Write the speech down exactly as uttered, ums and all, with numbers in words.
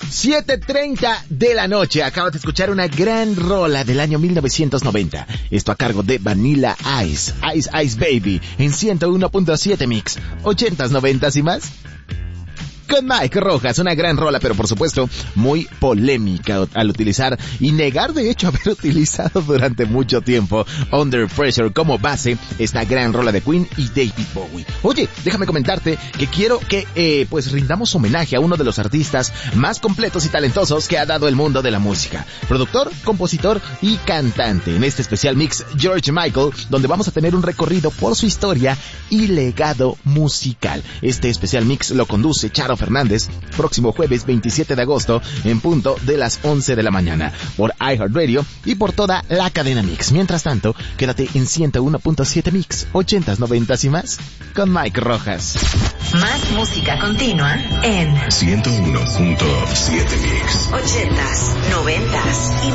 siete treinta de la noche. Acabas de escuchar una gran rola del año mil novecientos noventa. Esto a cargo de Vanilla Ice, Ice Ice Baby, en ciento uno punto siete Mix. ochentas, noventas y más. Con Mike Rojas, una gran rola, pero por supuesto muy polémica al utilizar y negar de hecho haber utilizado durante mucho tiempo Under Pressure como base, esta gran rola de Queen y David Bowie. Oye, déjame comentarte que quiero que eh, pues rindamos homenaje a uno de los artistas más completos y talentosos que ha dado el mundo de la música. Productor, compositor y cantante. En este especial mix George Michael, donde vamos a tener un recorrido por su historia y legado musical. Este especial mix lo conduce Charo Fernández, próximo jueves veintisiete de agosto en punto de las once de la mañana por iHeartRadio y por toda la cadena Mix. Mientras tanto, quédate en ciento uno punto siete Mix, ochentas, noventas y más con Mike Rojas. Más música continua en ciento uno punto siete Mix, ochentas, noventas y